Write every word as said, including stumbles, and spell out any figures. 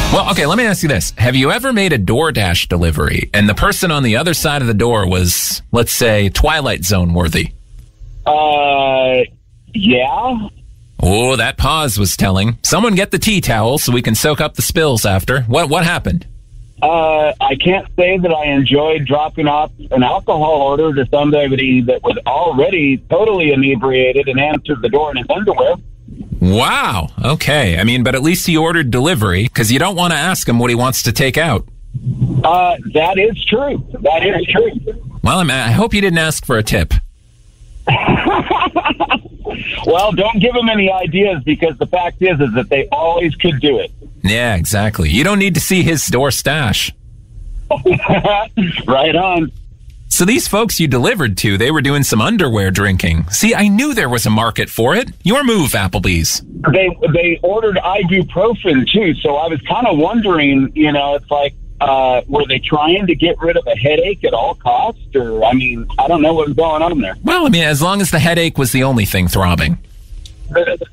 Well, okay, let me ask you this. Have you ever made a DoorDash delivery and the person on the other side of the door was, let's say, Twilight Zone worthy? Uh, yeah. Oh, that pause was telling. Someone get the tea towel so we can soak up the spills after. What what happened? Uh, I can't say that I enjoyed dropping off an alcohol order to somebody that was already totally inebriated and answered the door in his underwear. Wow. Okay. I mean, but at least he ordered delivery because you don't want to ask him what he wants to take out. Uh, that is true. That is true. Well, I'm, I hope you didn't ask for a tip. Well, don't give them any ideas because the fact is, is that they always could do it. Yeah, exactly. You don't need to see his store stash. Right on. So these folks you delivered to, they were doing some underwear drinking. See, I knew there was a market for it. Your move, Applebee's. They they ordered ibuprofen, too, so I was kind of wondering, you know, it's like, uh, were they trying to get rid of a headache at all costs? Or, I mean, I don't know what was going on there. Well, I mean, as long as the headache was the only thing throbbing. The,